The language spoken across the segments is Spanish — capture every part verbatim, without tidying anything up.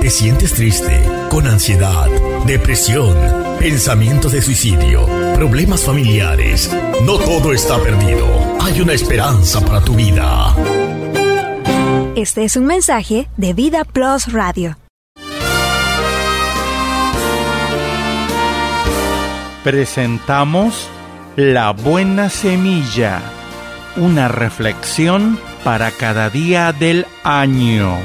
¿Te sientes triste, con ansiedad, depresión, pensamientos de suicidio, problemas familiares? No todo está perdido. Hay una esperanza para tu vida. Este es un mensaje de Vida Plus Radio. Presentamos La Buena Semilla, una reflexión para cada día del año.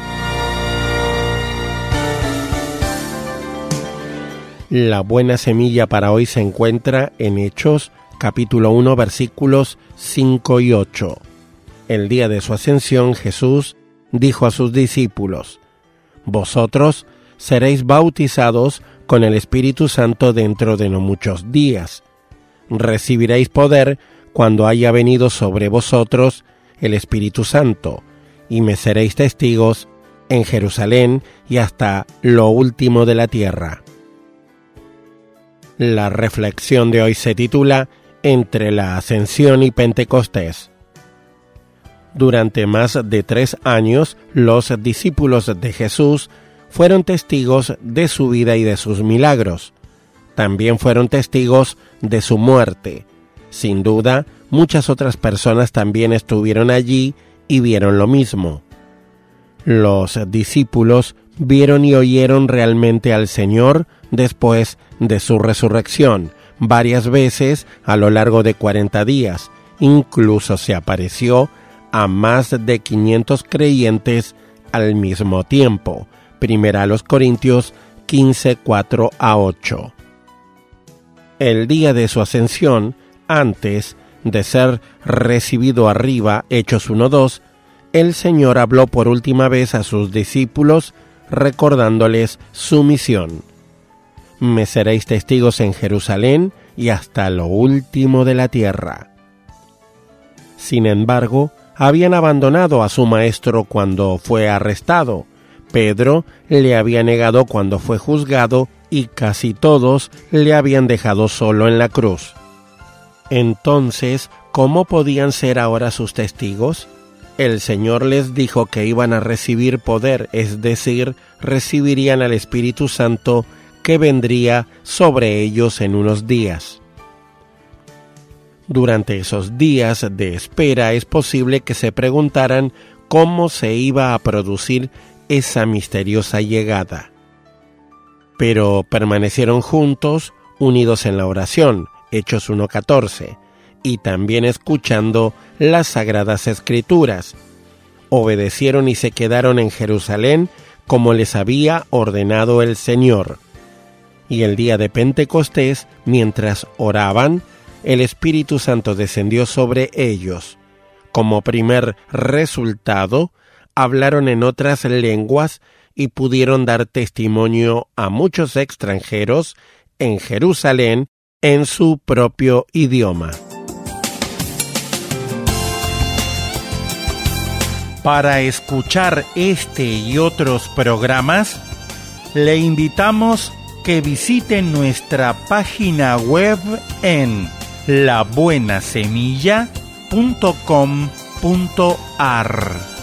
La buena semilla para hoy se encuentra en Hechos, capítulo uno, versículos cinco y ocho. El día de su ascensión, Jesús dijo a sus discípulos: Vosotros seréis bautizados con el Espíritu Santo dentro de no muchos días. Recibiréis poder cuando haya venido sobre vosotros el Espíritu Santo, y me seréis testigos en Jerusalén y hasta lo último de la tierra. La reflexión de hoy se titula Entre la Ascensión y Pentecostés. Durante más de tres años, los discípulos de Jesús fueron testigos de su vida y de sus milagros. También fueron testigos de su muerte. Sin duda, muchas otras personas también estuvieron allí y vieron lo mismo. Los discípulos vieron y oyeron realmente al Señor después de su resurrección, varias veces a lo largo de cuarenta días. Incluso se apareció a más de quinientos creyentes al mismo tiempo. Primera a los Corintios quince, cuatro a ocho. El día de su ascensión, antes de ser recibido arriba, Hechos uno dos, el Señor habló por última vez a sus discípulos, recordándoles su misión. Me seréis testigos en Jerusalén y hasta lo último de la tierra. Sin embargo, habían abandonado a su maestro cuando fue arrestado. Pedro le había negado cuando fue juzgado y casi todos le habían dejado solo en la cruz. Entonces, ¿cómo podían ser ahora sus testigos? El Señor les dijo que iban a recibir poder, es decir, recibirían al Espíritu Santo que vendría sobre ellos en unos días. Durante esos días de espera es posible que se preguntaran cómo se iba a producir esa misteriosa llegada. Pero permanecieron juntos, unidos en la oración, Hechos uno catorce, y también escuchando las Sagradas Escrituras. Obedecieron y se quedaron en Jerusalén como les había ordenado el Señor. Y el día de Pentecostés, mientras oraban, el Espíritu Santo descendió sobre ellos. Como primer resultado, hablaron en otras lenguas y pudieron dar testimonio a muchos extranjeros en Jerusalén en su propio idioma. Para escuchar este y otros programas, le invitamos que visiten nuestra página web en la buena semilla punto com punto a r.